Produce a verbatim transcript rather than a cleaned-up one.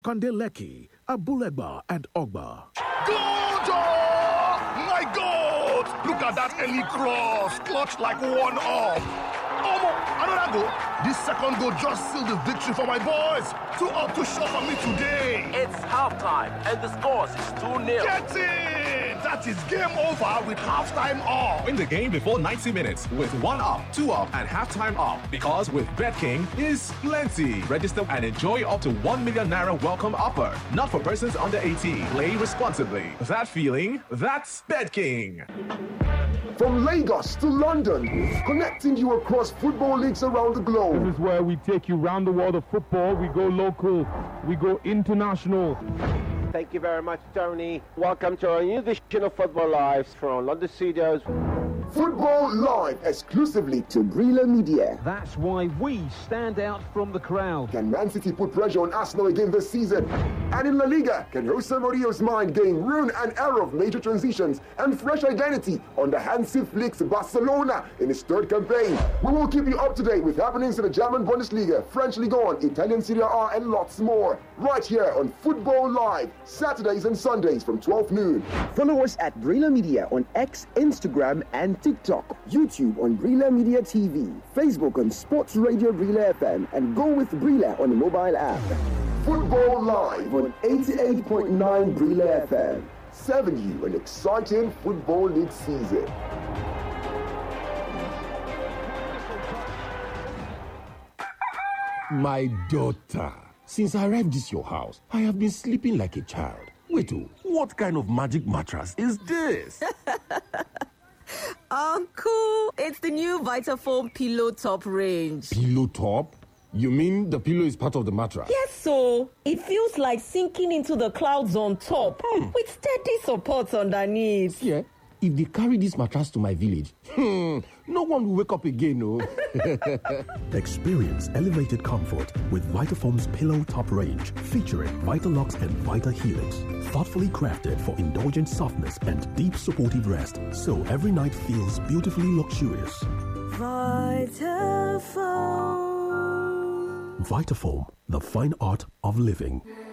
Kondeleki, Abulegba, and Ogba. My God! Look at that early cross, clutched like one up. Oh, another goal. This second goal just sealed the victory for my boys. Two up to show for me today. It's halftime, and the score is two nil. Get it! That is game over with halftime off. Win the game before ninety minutes with one up, two up, and halftime off. Because with BetKing is plenty. Register and enjoy up to one million naira welcome offer. Not for persons under eighteen. Play responsibly. That feeling, that's BetKing. From Lagos to London, connecting you across football leagues around the globe. This is where we take you around the world of football. We go local, we go international. Thank you very much, Tony. Welcome to our new edition of Football Live from London Studios. Football Live, exclusively to Brila Media. That's why we stand out from the crowd. Can Man City put pressure on Arsenal again this season? And in La Liga, can Jose Mourinho's mind gain ruin and error of major transitions and fresh identity under Hansi Flick's Barcelona in his third campaign? We will keep you up to date with happenings in the German Bundesliga, French Ligue one, Italian Serie A, and lots more. Right here on Football Live, Saturdays and Sundays from twelve noon. Follow us at Brila Media on X, Instagram, and TikTok, YouTube on Brila Media T V, Facebook on Sports Radio Brila F M, and go with Brila on the mobile app. Football Live on eighty-eight point nine Brila F M, serving you an exciting football league season. My daughter, since I arrived at your house, I have been sleeping like a child. Wait, oh, what kind of magic mattress is this? Uncle, it's the new Vitafoam Pillow Top range. Pillow Top? You mean the pillow is part of the mattress? Yes, so it feels like sinking into the clouds on top hmm. with steady support underneath. Yeah, if they carry this mattress to my village, hmm, no one will wake up again, no. Experience elevated comfort with Vitafoam's Pillow Top range, featuring Vitalux and Vita Helix. Thoughtfully crafted for indulgent softness and deep supportive rest, so every night feels beautifully luxurious. Vitafoam. Vitafoam, the fine art of living.